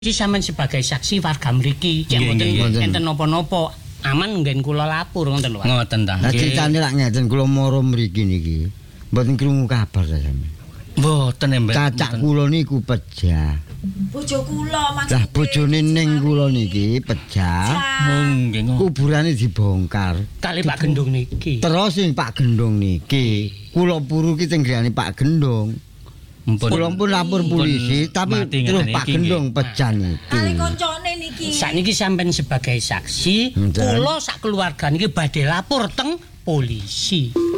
Iki sampean sebagai saksi warga mriki, cek mboten enten napa-napa, aman nggen kula lapor ngoten lho. Ngoten ta. Lah critane lak ngeten kula mara mriki niki. Mboten krungu kabar ta sampean. Mboten mbak. Cacak kula niku pejah. Bojo kula maksudnya. Lah bojone ning kula niki pejah. Nggih. Kuburane dibongkar. Kali Pak Gendong niki. Terus sing Pak Gendong niki, kula puru ki teng griyane Pak Gendong. Kula pun lapor polisi, tapi terus Pak Gendong pejah niki. Kali koncone niki. Sakniki sampean sebagai saksi, kula sak keluarga niki badhe lapor teng polisi.